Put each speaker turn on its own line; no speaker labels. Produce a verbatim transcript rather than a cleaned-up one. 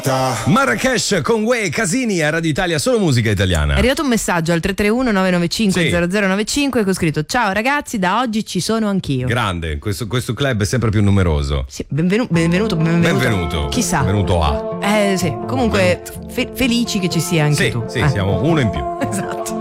Marrakesh con Uè Casini a Radio Italia, solo musica italiana.
È arrivato un messaggio al tre tre uno nove nove cinque zero zero nove cinque che ho scritto: ciao ragazzi, da oggi ci sono anch'io.
Grande, questo, questo club è sempre più numeroso.
Sì, benvenu- benvenuto, benvenuto.
Benvenuto.
Chissà.
Benvenuto a.
Eh sì, comunque fe- felici che ci sia anche
sì,
tu.
Sì,
eh.
siamo uno in più.
Esatto.